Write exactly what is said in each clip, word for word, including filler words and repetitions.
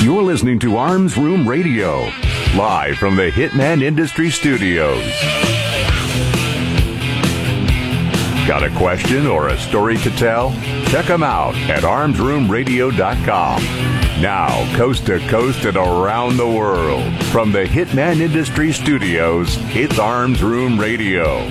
You're listening to Arms Room Radio, live from the Hitman Industry Studios. Got a question or a story to tell? Check them out at arms room radio dot com. Now, coast to coast and around the world, from the Hitman Industry Studios, it's Arms Room Radio.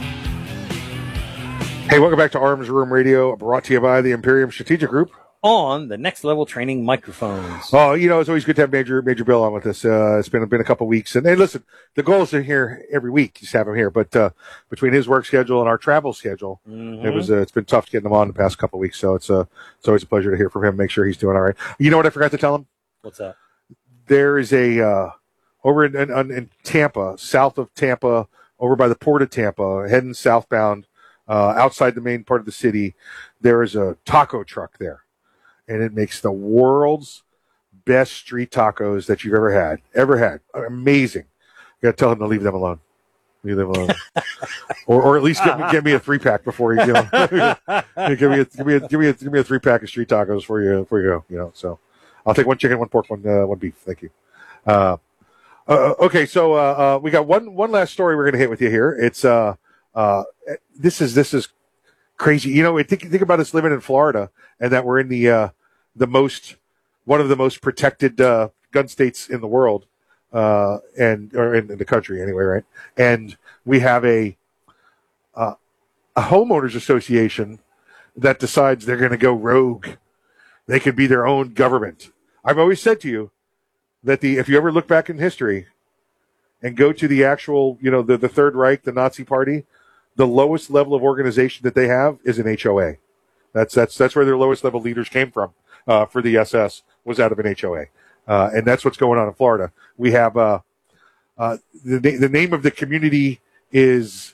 Hey, welcome back to Arms Room Radio, brought to you by the Imperium Strategic Group. On the Next Level Training microphones. Oh, you know, it's always good to have Major Major Bill on with us. Uh, it's been been a couple of weeks, and hey, listen, the goal is to here every week, just have him here. But uh, between his work schedule and our travel schedule, mm-hmm. it was uh, it's been tough getting him on the past couple of weeks. So it's uh, it's always a pleasure to hear from him. Make sure he's doing all right. You know what I forgot to tell him? What's that? There is a uh, over in, in in Tampa, south of Tampa, over by the port of Tampa, heading southbound, uh, outside the main part of the city. There is a taco truck there. And it makes the world's best street tacos that you've ever had. Ever had. Amazing. You got to tell him to leave them alone. Leave them alone. or or at least get me, get me a three-pack before you, you know. give, me a, give, me a, give, me a, give me a three-pack of street tacos before you, before you go. You know, so I'll take one chicken, one pork, one uh, one beef. Thank you. Uh, uh, okay, so uh, uh, we got one one last story we're going to hit with you here. It's uh, uh, this is this is crazy. You know, think think about us living in Florida and that we're in the uh, the most, one of the most protected uh, gun states in the world, uh, and or in, in the country anyway, right? And we have a uh, a homeowners association that decides they're going to go rogue. They can be their own government. I've always said to you that the if you ever look back in history and go to the actual, you know, the, the Third Reich, the Nazi Party, the lowest level of organization that they have is an H O A. That's that's that's where their lowest level leaders came from. Uh, for the S S was out of an H O A. Uh, and that's what's going on in Florida. We have, uh, uh, the, the name of the community is,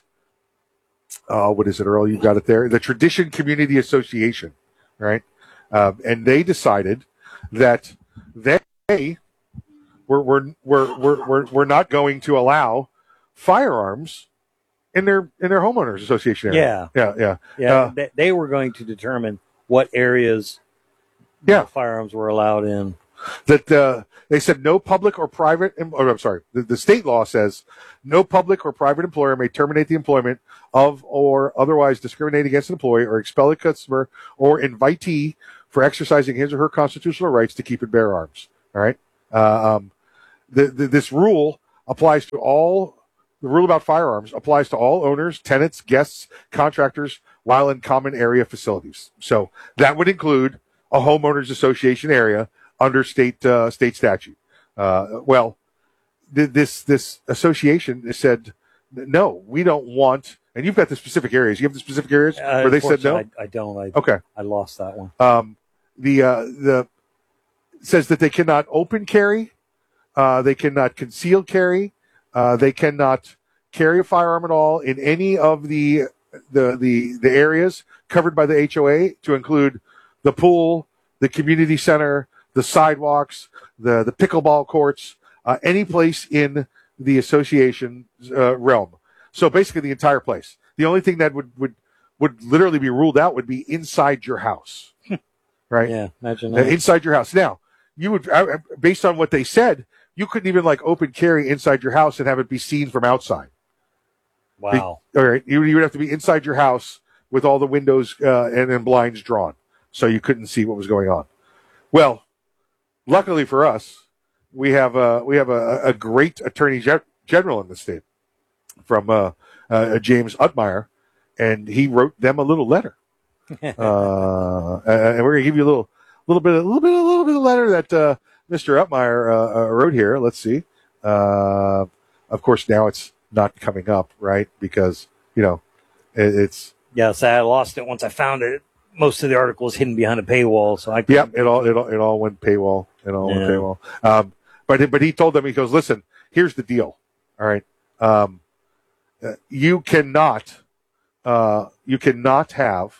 uh, what is it, Earl? You've got it there. The Tradition Community Association, right? Uh, and they decided that they were, were, were, were, were, were not going to allow firearms in their, in their homeowners association area. Yeah. Yeah. Yeah. Yeah. Uh, they, they were going to determine what areas Yeah, firearms were allowed in. That uh, they said no public or private. Or, I'm sorry, the, the state law says no public or private employer may terminate the employment of or otherwise discriminate against an employee or expel a customer or invitee for exercising his or her constitutional rights to keep and bear arms. All right. Uh, um, the, the, this rule applies to all. The rule about firearms applies to all owners, tenants, guests, contractors, while in common area facilities. So that would include a homeowners association area under state uh, state statute. Uh, well, th- this this association said no, we don't want. And you've got the specific areas. You have the specific areas uh, where they said no. I, I don't. I, okay, I lost that one. Um, the uh, the says that they cannot open carry, uh, they cannot conceal carry, uh, they cannot carry a firearm at all in any of the the the the areas covered by the H O A, to include the pool, the community center, the sidewalks, the, the pickleball courts, uh, any place in the association uh, realm. So basically the entire place. The only thing that would, would, would literally be ruled out would be inside your house, right? Yeah, imagine uh, that. Inside your house. Now, you would, uh, based on what they said, you couldn't even like open carry inside your house and have it be seen from outside. Wow. Be, all right. You, you would have to be inside your house with all the windows uh, and, and blinds drawn, so you couldn't see what was going on. Well, luckily for us, we have a we have a, a great attorney general in the state, from uh, uh, James Utmeyer, and he wrote them a little letter, uh, and we're gonna give you a little little bit a little bit a little bit of letter that uh, Mister Utmeyer uh, uh, wrote here. Let's see. Uh, of course, now it's not coming up, right? Because you know it, it's yeah. So I lost it once I found it. Most of the article is hidden behind a paywall, so I yeah, it all it all it all went paywall. It all yeah. went paywall. Um, but but he told them, he goes, listen, here's the deal. All right, um, uh, you cannot uh, you cannot have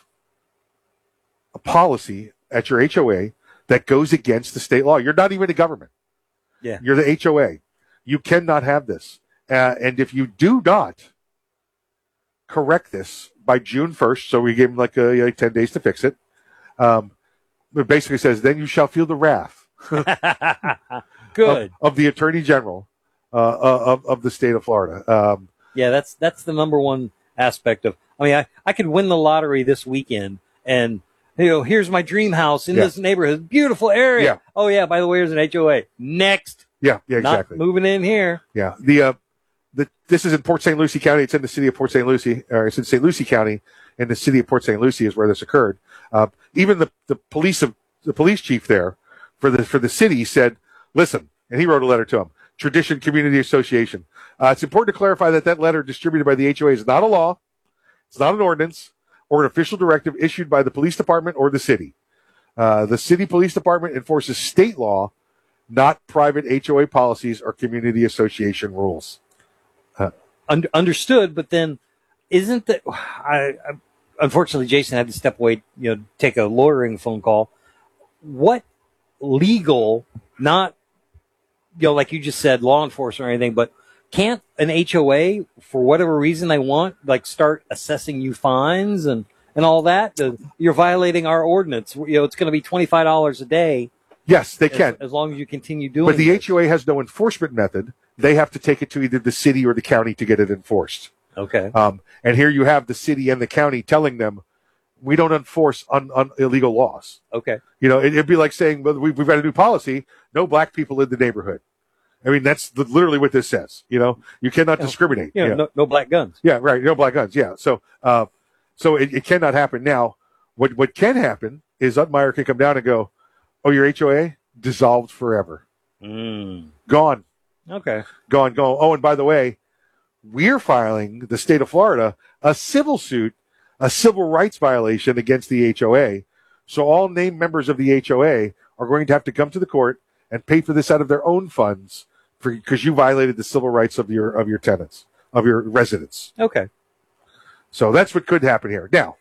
a policy at your H O A that goes against the state law. You're not even a government. Yeah, you're the H O A. You cannot have this, uh, and if you do not correct this by June first, so we gave him like, a, like ten days to fix it. Um, it basically says, then you shall feel the wrath Good. Of, of the Attorney General uh, of, of the state of Florida. Um, yeah, that's that's the number one aspect of. I mean, I, I could win the lottery this weekend, and you know, here's my dream house in yeah. this neighborhood, beautiful area. Yeah. Oh yeah, by the way, there's an H O A. Next. Yeah, yeah, exactly. Not moving in here. Yeah, the uh, the this is in Port Saint Lucie County. It's in the city of Port Saint Lucie, or it's in Saint Lucie County, and the city of Port Saint Lucie is where this occurred. Uh, even the the police of the police chief there for the for the city said, "Listen," and he wrote a letter to him. Tradition Community Association. Uh, it's important to clarify that that letter distributed by the H O A is not a law, it's not an ordinance, or an official directive issued by the police department or the city. Uh, the city police department enforces state law, not private H O A policies or community association rules. Uh, Un- understood, but then isn't that? I, I unfortunately Jason had to step away, you know, take a lawyering phone call. What legal, not you know, like you just said, law enforcement or anything, but can't an H O A, for whatever reason they want, like start assessing you fines and, and all that? You're violating our ordinance. You know, it's going to be twenty-five dollars a day. Yes, they can. As, as long as you continue doing it. But the this. H O A has no enforcement method. They have to take it to either the city or the county to get it enforced. Okay. Um, and here you have the city and the county telling them, we don't enforce un, un, illegal laws. Okay. You know, it, it'd be like saying, well, we've, we've got a new policy, no black people in the neighborhood. I mean, that's the, literally what this says. You know, you cannot no, discriminate. You know, yeah. no, no black guns. Yeah, right. No black guns. Yeah. So, uh, so it, it cannot happen. Now, what, what can happen is Utmeyer can come down and go, oh, your H O A dissolved forever. Mm. Gone. Okay. Gone, gone. Oh, and by the way, we're filing, the state of Florida, a civil suit, a civil rights violation against the H O A. So all named members of the H O A are going to have to come to the court and pay for this out of their own funds for because you violated the civil rights of your of your tenants, of your residents. Okay. So that's what could happen here. Now,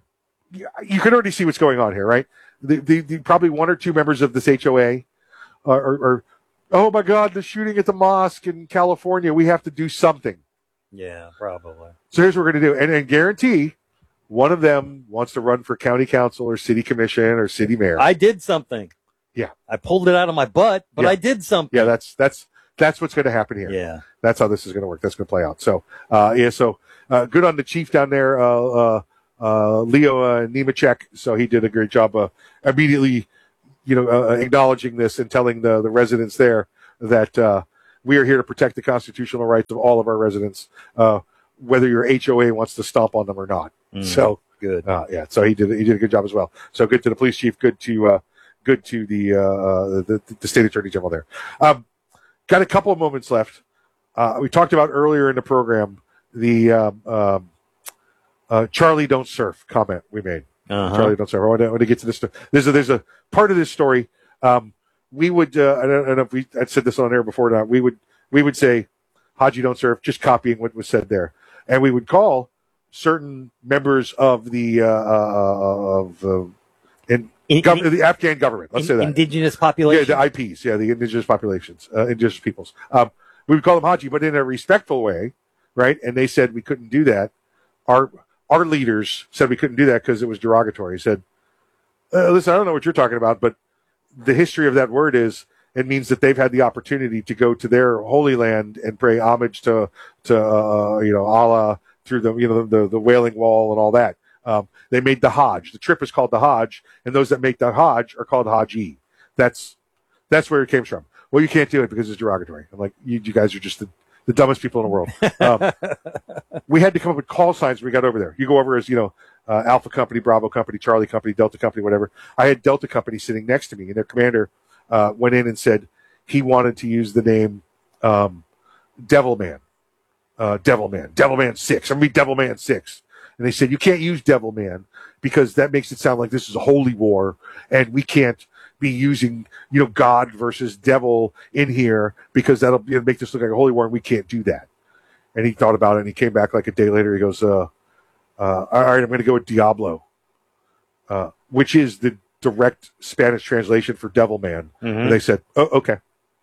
you can already see what's going on here, right? The, the, the probably one or two members of this H O A are, are, are, oh my God, the shooting at the mosque in California. We have to do something. Yeah, probably. So here's what we're going to do, and, and guarantee one of them wants to run for county council or city commission or city mayor. I did something. Yeah, I pulled it out of my butt, but yeah. I did something. Yeah, that's that's that's what's going to happen here. Yeah, that's how this is going to work. That's going to play out. So, uh, yeah, so uh, good on the chief down there, uh, uh, uh, Leo uh, Nemechek. So he did a great job uh, immediately, you know, uh, acknowledging this and telling the the residents there that uh, we are here to protect the constitutional rights of all of our residents, uh, whether your H O A wants to stomp on them or not. Mm, so good. Uh, yeah, so he did he did a good job as well. So good to the police chief. Good to uh, good to the, uh, the the state attorney general there. Um, got a couple of moments left. Uh, we talked about earlier in the program the um, um, uh, Charlie don't surf comment we made. Uh-huh. Charlie don't surf. I want to, I want to get to this. There's a, there's a part of this story. Um, we would uh, I, don't, I don't know if we I said this on air before or not. We would we would say Haji don't surf, just copying what was said there, and we would call certain members of the uh, uh, of uh, in, in, gov- in, the Afghan government. Let's in, say that indigenous population. Yeah, the I Ps. Yeah, the indigenous populations, uh, indigenous peoples. Um, we would call them Haji, but in a respectful way, right? And they said we couldn't do that. Our our leaders said we couldn't do that because it was derogatory. He said, uh, "Listen, I don't know what you're talking about, but the history of that word is." It means that they've had the opportunity to go to their holy land and pay homage to, to uh, you know, Allah through the, you know, the, the Wailing Wall and all that. Um, they made the Hajj. The trip is called the Hajj, and those that make the Hajj are called Haji. That's that's where it came from. Well, you can't do it because it's derogatory. I'm like, you, you guys are just the, the dumbest people in the world. Um, we had to come up with call signs when we got over there. You go over as, you know, uh, Alpha Company, Bravo Company, Charlie Company, Delta Company, whatever. I had Delta Company sitting next to me, and their commander Uh, went in and said he wanted to use the name um, Devilman, uh, Devilman, Devilman Six. I'm gonna be Devilman Six, and they said you can't use Devilman because that makes it sound like this is a holy war, and we can't be using you know God versus devil in here because that'll you know, make this look like a holy war, and we can't do that. And he thought about it, and he came back like a day later. He goes, uh, uh, "All right, I'm going to go with Diablo, uh, which is the." Direct Spanish translation for Devil Man. Mm-hmm. And they said, oh, okay.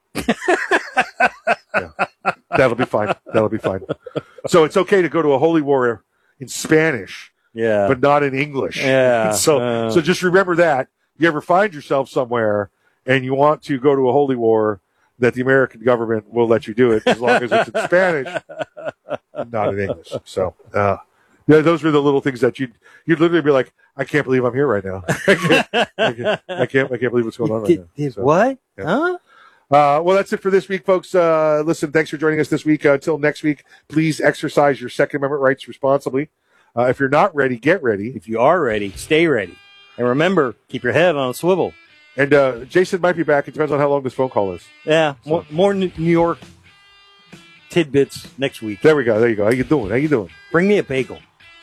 Yeah. That'll be fine. That'll be fine. So it's okay to go to a holy war in Spanish, yeah, but not in English. Yeah. So, uh. so just remember that. You ever find yourself somewhere and you want to go to a holy war, that the American government will let you do it as long as it's in Spanish, not in English. So, uh, yeah, those were the little things that you'd, you'd literally be like, I can't believe I'm here right now. I, can't, I, can't, I can't, I can't believe what's going on right did, now. Did so, what? Yeah. Huh? Uh, well, that's it for this week, folks. Uh, listen, thanks for joining us this week. Uh, until next week, please exercise your Second Amendment rights responsibly. Uh, if you're not ready, get ready. If you are ready, stay ready. And remember, keep your head on a swivel. And uh, Jason might be back. It depends on how long this phone call is. Yeah, So. more, more New York tidbits next week. There we go. There you go. How you doing? How you doing? Bring me a bagel.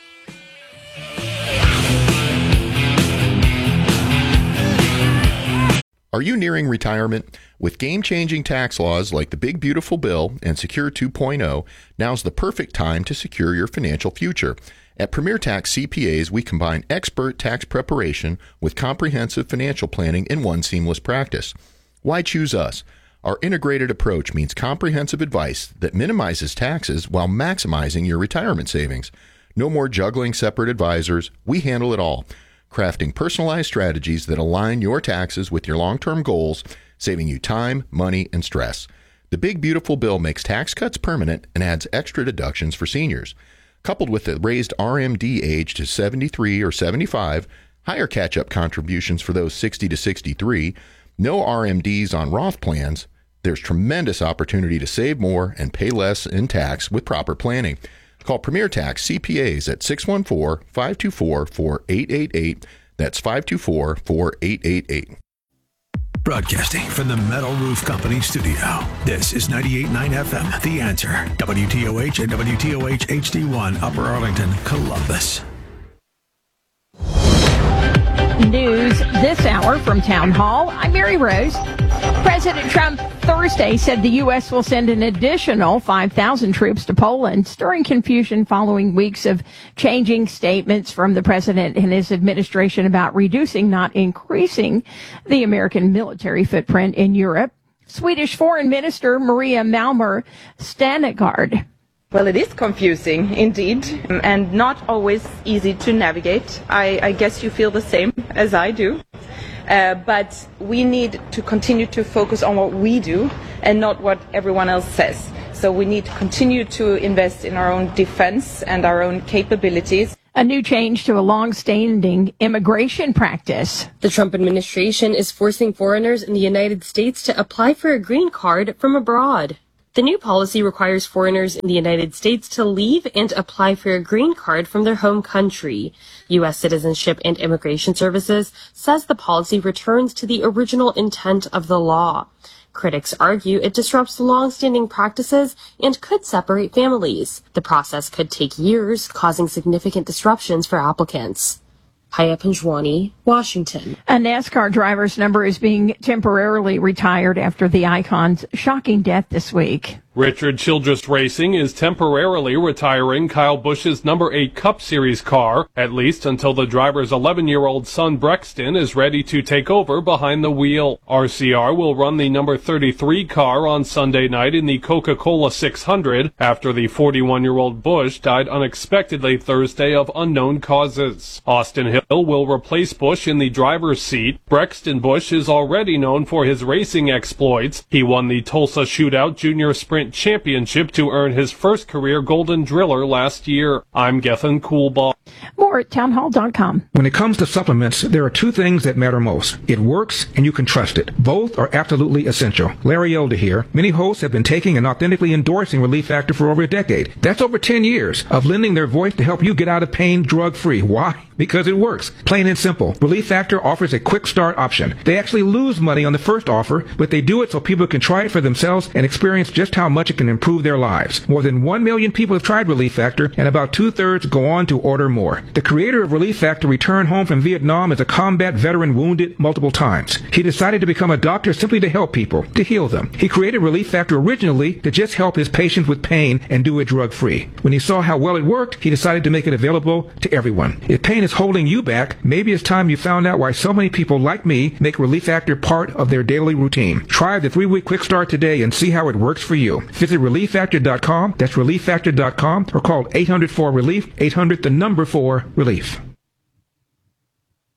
Are you nearing retirement? With game-changing tax laws like the Big Beautiful Bill and Secure two point oh, now's the perfect time to secure your financial future. At Premier Tax C P As, we combine expert tax preparation with comprehensive financial planning in one seamless practice. Why choose us? Our integrated approach means comprehensive advice that minimizes taxes while maximizing your retirement savings. No more juggling separate advisors. We handle it all, crafting personalized strategies that align your taxes with your long-term goals, saving you time, money, and stress. The Big Beautiful Bill makes tax cuts permanent and adds extra deductions for seniors. Coupled with the raised R M D age to seventy-three or seventy-five, higher catch-up contributions for those sixty to sixty-three, no R M Ds on Roth plans, there's tremendous opportunity to save more and pay less in tax with proper planning. Call Premier Tax C P As at six one four, five two four, four eight eight eight. That's five two four, four eight eight eight. Broadcasting from the Metal Roof Company studio. This is ninety-eight point nine F M, The Answer. W T O H and W T O H H D one, Upper Arlington, Columbus. News this hour from Town Hall. I'm Mary Rose. President Trump Thursday said the U S will send an additional five thousand troops to Poland, stirring confusion following weeks of changing statements from the president and his administration about reducing, not increasing, the American military footprint in Europe. Swedish Foreign Minister Maria Malmer Stanegard. Well, it is confusing, indeed, and not always easy to navigate. I, I guess you feel the same as I do. Uh, but we need to continue to focus on what we do and not what everyone else says. So we need to continue to invest in our own defense and our own capabilities. A new change to a long-standing immigration practice. The Trump administration is forcing foreigners in the United States to apply for a green card from abroad. The new policy requires foreigners in the United States to leave and apply for a green card from their home country. U S Citizenship and Immigration Services says the policy returns to the original intent of the law. Critics argue it disrupts long-standing practices and could separate families. The process could take years, causing significant disruptions for applicants. Haya Panjwani, Washington. A NASCAR driver's number is being temporarily retired after the icon's shocking death this week. Richard Childress Racing is temporarily retiring Kyle Busch's number eight Cup Series car, at least until the driver's eleven-year-old son Brexton is ready to take over behind the wheel. R C R will run the number thirty-three car on Sunday night in the Coca-Cola six hundred after the forty-one-year-old Busch died unexpectedly Thursday of unknown causes. Austin Hill will replace Busch in the driver's seat. Brexton Busch is already known for his racing exploits. He won the Tulsa Shootout Junior Sprint Championship to earn his first career Golden Driller last year. I'm Gethin Coolbaugh. More at townhall dot com. When it comes to supplements, there are two things that matter most. It works and you can trust it. Both are absolutely essential. Larry Elder here. Many hosts have been taking and authentically endorsing Relief Factor for over a decade. That's over ten years of lending their voice to help you get out of pain drug-free. Why? Because it works. Plain and simple. Relief Factor offers a quick start option. They actually lose money on the first offer, but they do it so people can try it for themselves and experience just how much it can improve their lives. More than one million people have tried Relief Factor, and about two-thirds go on to order more. The creator of Relief Factor returned home from Vietnam as a combat veteran wounded multiple times. He decided to become a doctor simply to help people, to heal them. He created Relief Factor originally to just help his patients with pain and do it drug-free. When he saw how well it worked, he decided to make it available to everyone. If pain is holding you back, maybe it's time you found out why so many people like me make Relief Factor part of their daily routine. Try the three-week quick start today and see how it works for you. Visit relief factor dot com, that's relief factor dot com, or call eight hundred four relief, eight hundred the number four relief.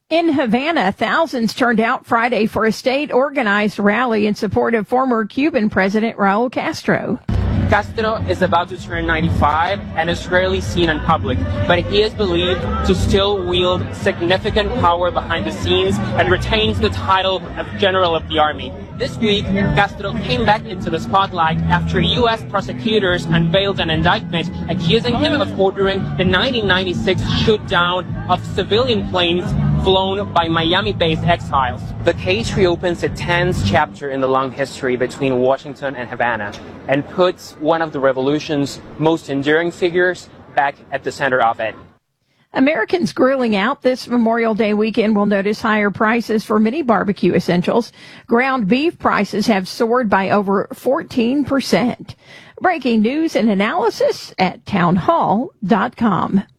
In Havana, thousands turned out Friday for a state-organized rally in support of former Cuban President Raul Castro. Castro is about to turn ninety-five and is rarely seen in public, but he is believed to still wield significant power behind the scenes and retains the title of General of the Army. This week, Castro came back into the spotlight after U S prosecutors unveiled an indictment accusing him of ordering the nineteen ninety-six shoot-down of civilian planes flown by Miami-based exiles. The case reopens a tense chapter in the long history between Washington and Havana and puts one of the revolution's most enduring figures back at the center of it. Americans grilling out this Memorial Day weekend will notice higher prices for many barbecue essentials. Ground beef prices have soared by over fourteen percent. Breaking news and analysis at townhall dot com.